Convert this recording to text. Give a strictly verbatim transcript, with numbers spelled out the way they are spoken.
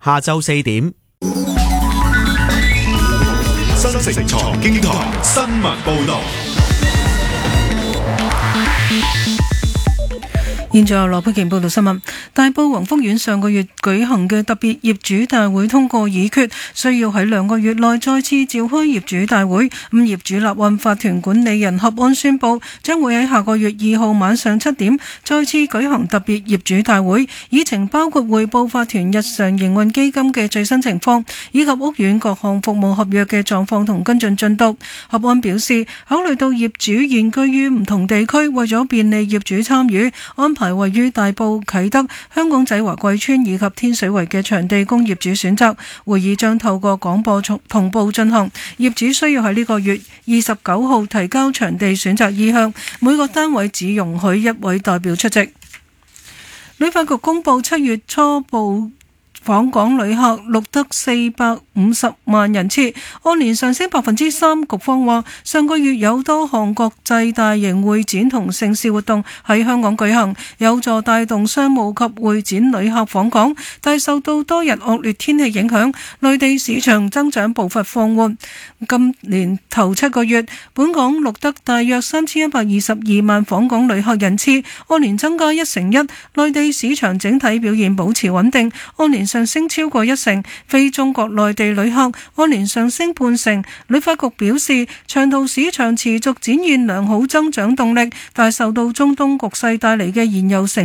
下晝四點。 新城財經台新聞報道。 現在由羅佩瓊報道新聞。大埔宏福苑上個月舉行嘅特別業主大會通過議決，需要喺兩個月內再次召開業主大會。咁業主立案法團管理人合安宣布，將會喺下個月二號晚上七點再次舉行特別業主大會，議程包括匯報法團日常營運基金嘅最新情況，以及屋苑各項服務合約嘅狀況同跟進進度。合安表示，考慮到業主現居於唔同地區，為咗便利業主參與，安排位於大埔、啟德、香港仔華貴村以及天水圍嘅場地供業主選擇。會議將透過廣播同步進行，業主需要喺呢個月二十九號提交場地選擇意向，每個單位只容許一位代表出席。旅發局公布七月初步訪港旅客錄得四百五十萬人次，按年上升百分之三。局方話，上個月有多項國際大型會展同盛事活動喺香港舉行，有助帶動商務及會展旅客訪港，但受到多日惡劣天氣影響，內地市場增長步伐放緩。今年頭七個月，本港錄得大約三千一百二十二萬訪港旅客人次，按年增加一成一。內地市場整體表現保持穩定，按年上升超過一成，非中國內地旅客按年上升半成。旅發局表示，長途市場持續展現良好增長動力，但受到中東局勢帶嚟嘅燃油成